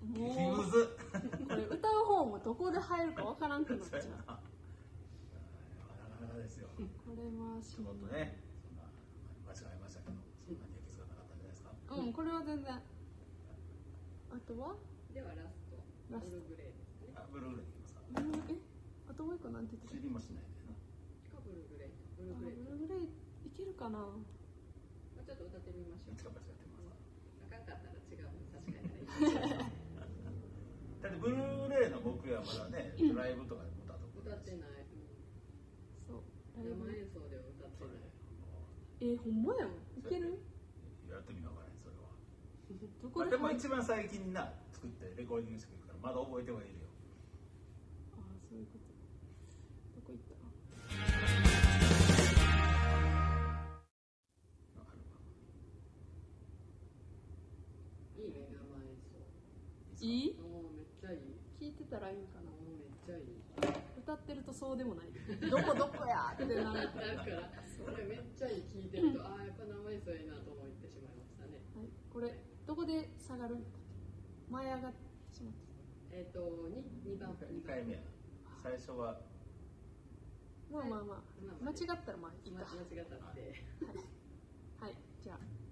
もうこれ歌う方もどこで入るかわからんくなっちゃう。 なかなかですよ。 これはちょっとね、そんな間違えましたけど、そんなに気づかなかったんじゃないですか。 これは全然。あとはではラストブルーグレーですね。 ブルーグレーでいきますか。 あともう一個なんて言ってた？ 知りもしないでな。 ブルーグレー。ブルブルーグレーいけるかな。 ちょっと歌ってみましょう。 間違ってますか。 あかんかったら違うの差し替えたらいい。 だってブルーレイの僕はまだね、ライブとかでも歌ってない。 そう。 生演奏では歌ってない。 ほんまやん。いける？ やってみながらね、それは。 どこででも一番最近にな作ってレコーディングしてくるからまだ覚えてはいるよ。 ああ、そういうこと。どこ行ったの？ いいね、生演奏。 いい？ めっちゃいい。 聞いてたらいいんかな。 めっちゃいい。 歌ってるとそうでもない。どこやってなる。 だからそれめっちゃいい聞いてると、ああやっぱ生演奏いいなと思ってしまいましたね。 はい、これどこで下がるんだっけ？舞い上がってしまった。 2番 2回目やな。最初はまあ間違ったらまあいいか。 間違ったって。 はい、じゃあ。